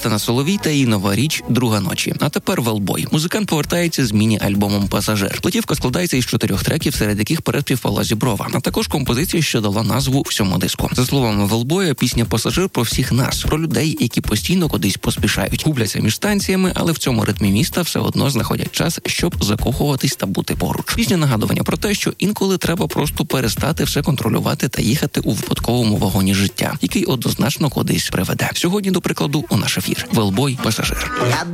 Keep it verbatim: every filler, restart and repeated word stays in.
Христина Соловій та її нова річ «Друга ночі». А тепер «Велбой». Музикант повертається з міні-альбомом «Пасажир». Платівка складається із чотирьох треків, серед яких переспівала Зіброва, а також композиція, що дала назву всьому диску. За словами Велбоя, пісня «Пасажир» про всіх нас, про людей, які постійно кудись поспішають, губляться між станціями, але в цьому ритмі міста все одно знаходять час, щоб закохуватись та бути поруч. Пісня нагадування про те, що інколи треба просто перестати все контролювати та їхати у випадковому вагоні життя, який однозначно кудись приведе. Сьогодні, до прикладу, у наш ефір «Велбой. Пасажир». Я